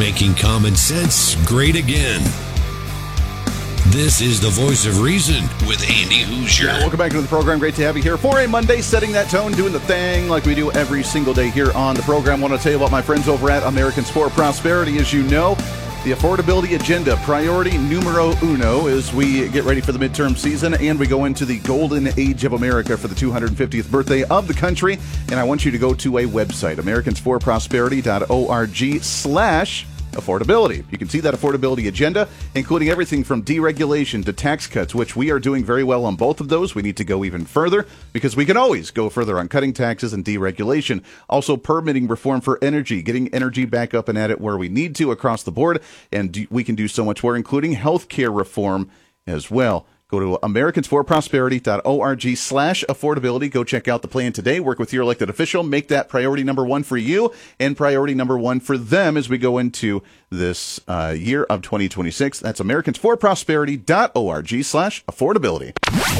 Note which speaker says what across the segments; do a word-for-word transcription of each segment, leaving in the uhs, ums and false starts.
Speaker 1: making common sense great again. This is the Voice of Reason with Andy Hoosier.
Speaker 2: Yeah, welcome back to the program. Great to have you here for a Monday, setting that tone, doing the thing like we do every single day here on the program. I want to tell you about my friends over at Americans for Prosperity. As you know, the affordability agenda, priority numero uno, as we get ready for the midterm season and we go into the golden age of America for the two hundred fiftieth birthday of the country. And I want you to go to a website, americans for prosperity dot org slash affordability. You can see that affordability agenda, including everything from deregulation to tax cuts, which we are doing very well on both of those. We need to go even further because we can always go further on cutting taxes and deregulation. Also, permitting reform for energy, getting energy back up and at it where we need to across the board. And we can do so much more, including healthcare reform as well. Go to americans for prosperity dot org slash affordability. Go check out the plan today. Work with your elected official. Make that priority number one for you and priority number one for them as we go into this uh, year of twenty twenty-six. That's americans for prosperity dot org slash affordability.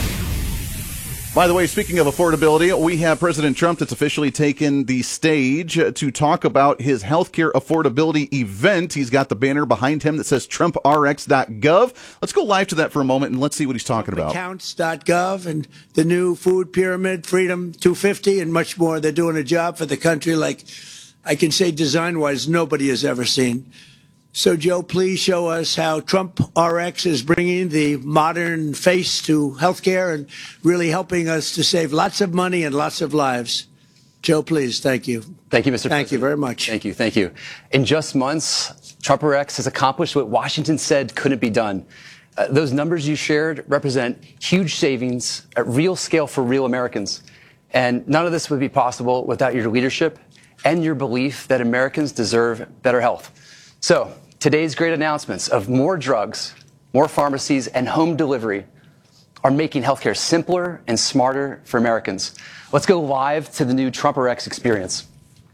Speaker 2: By the way, speaking of affordability, we have President Trump that's officially taken the stage to talk about his healthcare affordability event. He's got the banner behind him that says trump r x dot gov. Let's go live to that for a moment and let's see what he's talking about.
Speaker 3: accounts dot gov and the new food pyramid, Freedom two fifty, and much more. They're doing a job for the country like I can say design-wise nobody has ever seen. So, Joe, please show us how Trump R X is bringing the modern face to healthcare and really helping us to save lots of money and lots of lives. Joe, please. Thank you.
Speaker 4: Thank you, Mister
Speaker 3: Thank
Speaker 4: President.
Speaker 3: you very much.
Speaker 4: Thank you. Thank you. In just months, Trump R X has accomplished what Washington said couldn't be done. Uh, those numbers you shared represent huge savings at real scale for real Americans. And none of this would be possible without your leadership and your belief that Americans deserve better health. So, today's great announcements of more drugs, more pharmacies, and home delivery are making healthcare simpler and smarter for Americans. Let's go live to the new Trump R X experience.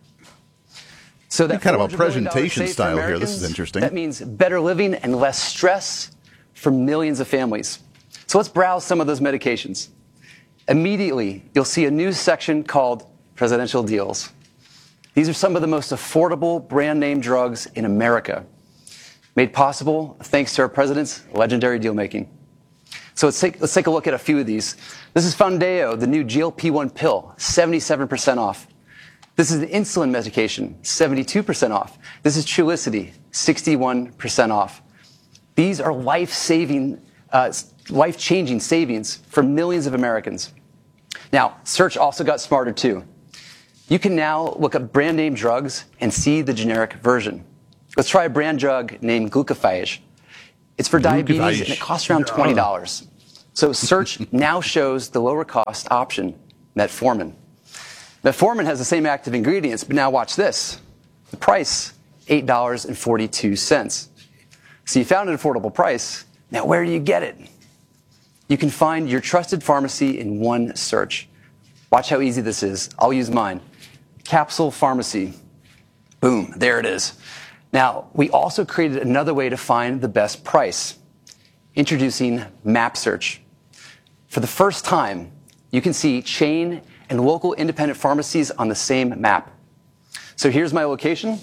Speaker 4: So that
Speaker 2: kind of a presentation style here. This is interesting.
Speaker 4: That means better living and less stress for millions of families. So let's browse some of those medications. Immediately, you'll see a new section called Presidential Deals. These are some of the most affordable brand name drugs in America, made possible thanks to our president's legendary deal making. So let's take, let's take a look at a few of these. This is Foundayo, the new G L P one pill, seventy-seven percent off. This is the insulin medication, seventy-two percent off. This is Trulicity, sixty-one percent off. These are life-saving, uh, life-changing savings for millions of Americans. Now, search also got smarter too. You can now look up brand name drugs and see the generic version. Let's try a brand drug named Glucophage. It's for diabetes
Speaker 2: Glucophage.
Speaker 4: and it costs around twenty dollars. So search now shows the lower cost option, Metformin. Metformin has the same active ingredients, but now watch this. The price, eight dollars and forty-two cents. So you found an affordable price. Now where do you get it? You can find your trusted pharmacy in one search. Watch how easy this is. I'll use mine. Capsule Pharmacy. Boom, there it is. Now, we also created another way to find the best price. Introducing Map Search. For the first time, you can see chain and local independent pharmacies on the same map. So here's my location.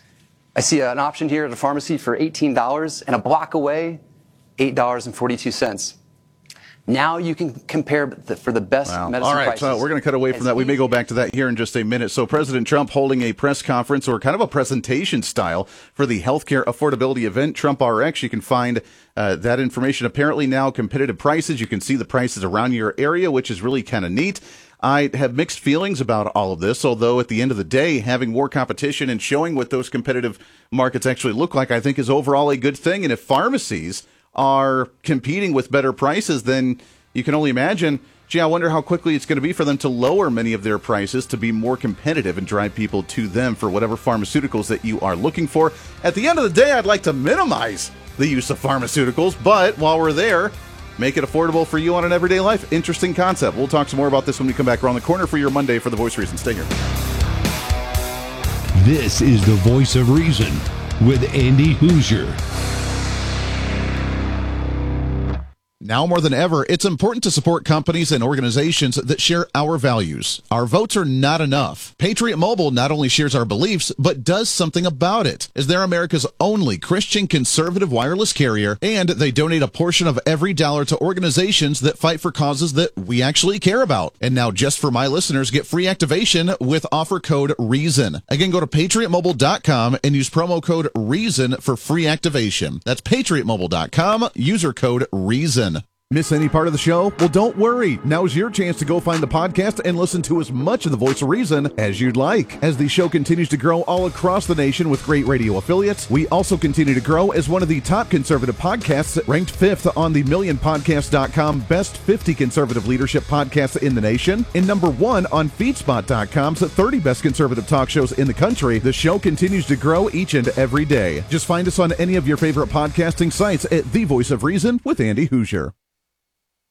Speaker 4: I see an option here at a pharmacy for eighteen dollars, and a block away, eight dollars and forty-two cents. Now you can compare the, for the best
Speaker 2: wow.
Speaker 4: medicine
Speaker 2: All right,
Speaker 4: prices.
Speaker 2: so we're going to cut away from that. We may go back to that here in just a minute. So President Trump holding a press conference or kind of a presentation style for the healthcare affordability event, Trump R X. You can find uh, that information. Apparently now competitive prices. You can see the prices around your area, which is really kind of neat. I have mixed feelings about all of this, although at the end of the day, having more competition and showing what those competitive markets actually look like, I think is overall a good thing. And if pharmacies are competing with better prices, then you can only imagine, gee, I wonder how quickly it's going to be for them to lower many of their prices to be more competitive and drive people to them for whatever pharmaceuticals that you are looking for. At the end of the day, I'd like to minimize the use of pharmaceuticals, but while we're there, make it affordable for you on an everyday life. Interesting concept. We'll talk some more about this when we come back around the corner for your Monday for the Voice of Reason. Stay here.
Speaker 1: This is the Voice of Reason with Andy Hoosier.
Speaker 2: Now more than ever, it's important to support companies and organizations that share our values. Our votes are not enough. Patriot Mobile not only shares our beliefs, but does something about it, as they're America's only Christian conservative wireless carrier, and they donate a portion of every dollar to organizations that fight for causes that we actually care about. And now, just for my listeners, get free activation with offer code REASON. Again, go to patriot mobile dot com and use promo code REASON for free activation. That's patriot mobile dot com, user code REASON. Miss any part of the show? Well, don't worry. Now's your chance to go find the podcast and listen to as much of the Voice of Reason as you'd like. As the show continues to grow all across the nation with great radio affiliates, we also continue to grow as one of the top conservative podcasts, ranked fifth on the million podcast dot com Best fifty Conservative Leadership Podcasts in the nation, and number one on feedspot dot com's thirty Best Conservative Talk Shows in the country. The show continues to grow each and every day. Just find us on any of your favorite podcasting sites at The Voice of Reason with Andy Hoosier.